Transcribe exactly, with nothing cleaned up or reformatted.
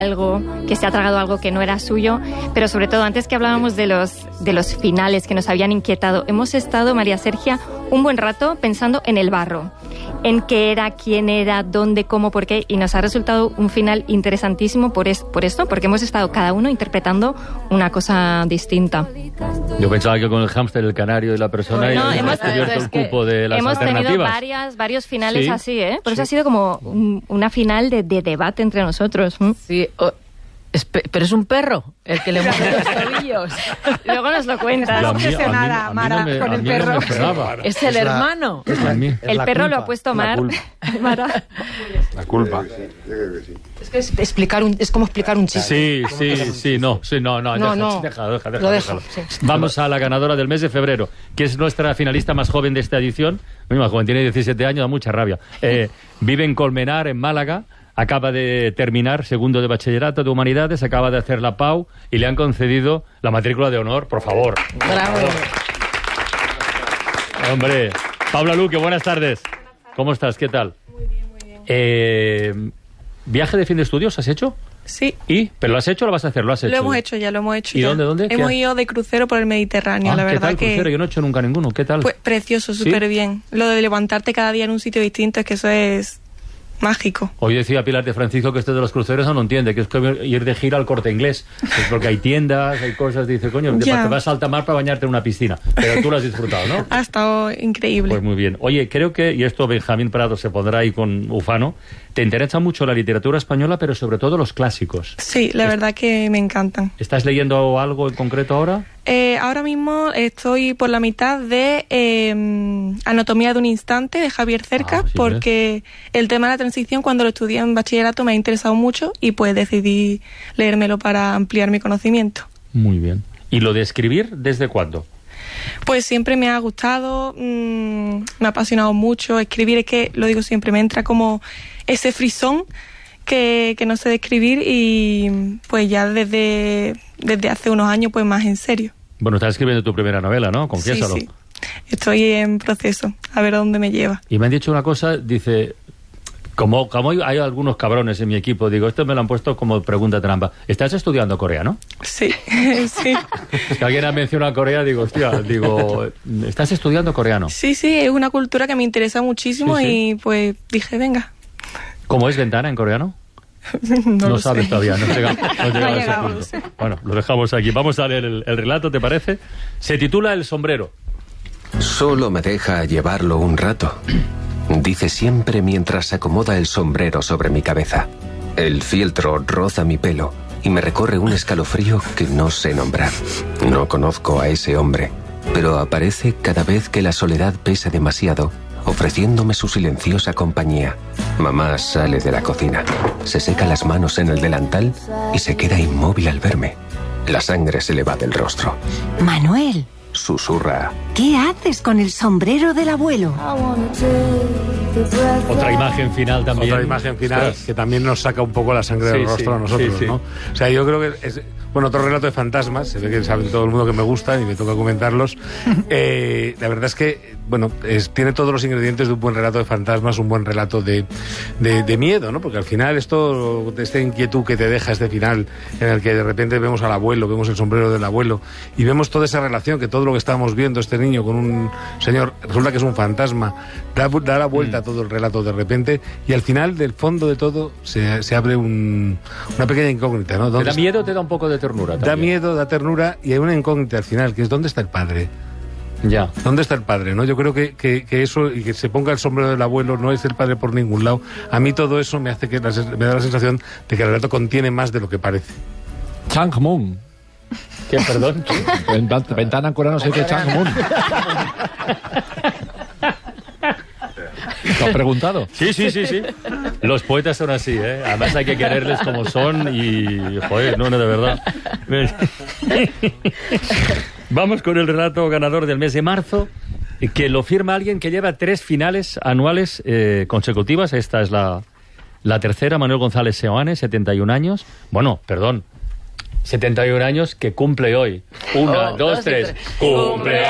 algo, que se ha tragado algo que no era suyo, pero sobre todo antes que hablábamos de los, de los finales que nos habían inquietado, hemos estado, María Sergia, un buen rato pensando en el barro, en qué era, quién era, dónde, cómo, por qué, y nos ha resultado un final interesantísimo por, es, por esto, porque hemos estado cada uno interpretando una cosa distinta. Yo pensaba que con el hámster, el canario y la persona no, y hemos descubierto el cupo de las hemos alternativas. Hemos tenido varias, varios finales ¿Sí? así, ¿eh? Por Sí. eso ha sido como un, una final de, de debate entre nosotros. ¿Mm? Sí, oh, es, pero es un perro el que le mueve los tobillos. Luego nos lo cuentas. Y a mí- obsesionada, a mí- a mí Mara, no me- con a el mí no me perro. esperaba. Es el la- hermano. Es la, A mí. es El la perro culpa, lo ha puesto la Mar. culpa. Mara. La culpa. Es que es, explicar un, es como explicar un chiste. Sí, sí, sí, no, sí, no, no, No, deja, no. deja, deja, deja, Lo dejo, déjalo. sí. Vamos a la ganadora del mes de febrero, que es nuestra finalista más joven de esta edición, muy más joven, tiene diecisiete años, da mucha rabia. Eh, vive en Colmenar, en Málaga, acaba de terminar segundo de bachillerato de humanidades, acaba de hacer la P A U y le han concedido la matrícula de honor, por favor. Bravo. Hombre, Paula Luque, buenas tardes. ¿Cómo estás? ¿Qué tal? Muy bien, muy bien. Eh, ¿Viaje de fin de estudios has hecho? Sí, ¿Y? ¿Pero lo has hecho o lo vas a hacer? Lo has hecho. lo hemos ya. hecho ya, lo hemos hecho ¿Y ya. dónde, dónde? Hemos ¿Qué? ido de crucero por el Mediterráneo, Ah, la ¿qué verdad tal, que... crucero? Yo no he hecho nunca ninguno. ¿Qué tal? Pues precioso, ¿Sí? súper bien. Lo de levantarte cada día en un sitio distinto, es que eso es mágico. Hoy decía Pilar de Francisco que esto de los cruceros no lo entiende, que es como ir de gira al Corte Inglés. Es porque hay tiendas, hay cosas, dice, coño, te Ya. vas a alta mar para bañarte en una piscina. Pero tú lo has disfrutado, ¿no? Ha estado increíble. Pues muy bien. Oye, creo que, y esto Benjamín Prado se pondrá ahí con Ufano, te interesa mucho la literatura española, pero sobre todo los clásicos. Sí, la verdad que me encantan. ¿Estás leyendo algo en concreto ahora? Eh, ahora mismo estoy por la mitad de eh, Anatomía de un instante, de Javier Cercas, Ah, sí, porque el tema de la transición, cuando lo estudié en bachillerato, me ha interesado mucho y pues decidí leérmelo para ampliar mi conocimiento. Muy bien. ¿Y lo de escribir, desde cuándo? Pues siempre me ha gustado, mmm, me ha apasionado mucho. Escribir, es que, lo digo siempre, me entra como ese frisón que, que no sé describir, y pues ya desde, desde hace unos años, pues más en serio. Bueno, estás escribiendo tu primera novela, ¿no? Confiésalo. Sí, sí. Estoy en proceso, a ver a dónde me lleva. Y me han dicho una cosa, dice, como, como hay, hay algunos cabrones en mi equipo, digo, esto me lo han puesto como pregunta trampa. ¿Estás estudiando coreano? Sí, sí. Que alguien ha mencionado Corea, digo, hostia, digo, ¿estás estudiando coreano? Sí, sí, es una cultura que me interesa muchísimo, Sí, sí. y pues dije, venga. ¿Cómo es ventana en coreano? No, No lo sabes sé. todavía, no, llega, no, llega No a ha ese llegado, punto. no sé. Bueno, lo dejamos aquí. Vamos a leer el, el relato, ¿te parece? Se titula El sombrero. Solo me deja llevarlo un rato, dice siempre mientras acomoda el sombrero sobre mi cabeza. El fieltro roza mi pelo y me recorre un escalofrío que no sé nombrar. No conozco a ese hombre, pero aparece cada vez que la soledad pesa demasiado, ofreciéndome su silenciosa compañía. Mamá sale de la cocina, se seca las manos en el delantal y se queda inmóvil al verme. La sangre se le va del rostro. Manuel, Susurra. ¿qué haces con el sombrero del abuelo? Otra imagen final también. Otra imagen final Ostras. que también nos saca un poco la sangre Sí, del rostro sí, a nosotros, sí, sí. ¿no? O sea, yo creo que es... Bueno, otro relato de fantasmas, se ve que saben todo el mundo que me gustan y me toca comentarlos. Eh, la verdad es que, bueno, es, tiene todos los ingredientes de un buen relato de fantasmas, un buen relato de, de, de miedo, ¿no? Porque al final esto, esta inquietud que te deja este final, en el que de repente vemos al abuelo, vemos el sombrero del abuelo, y vemos toda esa relación, que todo lo que estábamos viendo, este niño con un señor, resulta que es un fantasma, da, da la vuelta a todo el relato de repente, y al final, del fondo de todo, se, se abre un, una pequeña incógnita, ¿no? ¿Te ¿Dónde da está? miedo o te da un poco de ternura Da también? miedo, da ternura, y hay una incógnita al final, que es ¿dónde está el padre? Ya. ¿Dónde está el padre? ¿No? Yo creo que, que, que eso, y que se ponga el sombrero del abuelo, no es el padre por ningún lado. A mí todo eso me hace que la sen- me da la sensación de que el relato contiene más de lo que parece. Changmun. ¿Qué, perdón? En plan- ventana en coreano se dice Changmun. ¿Lo has preguntado? Sí, sí, sí, sí. Los poetas son así, ¿eh? Además hay que quererles como son y... Joder, no, no, de verdad. Vamos con el relato ganador del mes de marzo, que lo firma alguien que lleva tres finales anuales eh, consecutivas. Esta es la, la tercera, Manuel González Seoane, setenta y un años. Bueno, perdón, setenta y un años que cumple hoy. Una, Oh, dos, dos y tres. tres. ¡Cumple